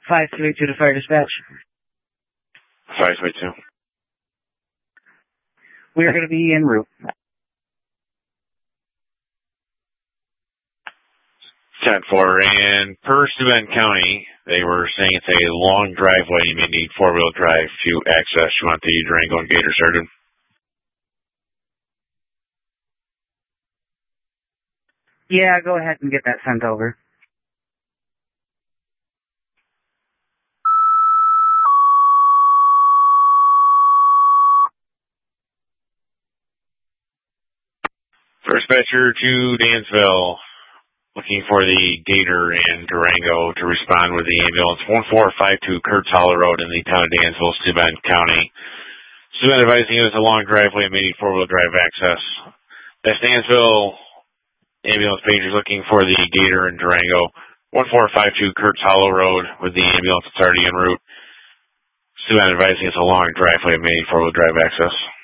5282 to fire dispatch. 5282. We are going to be en route. 10-4, and per Steuben County, they were saying it's a long driveway. You may need four-wheel drive to access. You want the Durango and Gator started? Yeah, go ahead and get that sent over. First dispatcher to Dansville, looking for the Gator and Durango to respond with the ambulance. 1452 Kurtz Hollow Road in the town of Dansville, Steuben County. Steuben advising it was a long driveway and may need four-wheel drive access. That's Dansville ambulance pagers looking for the Gator and Durango. 1452 Kurtz Hollow Road with the ambulance that's already en route. Steuben advising it's a long driveway and may need four-wheel drive access.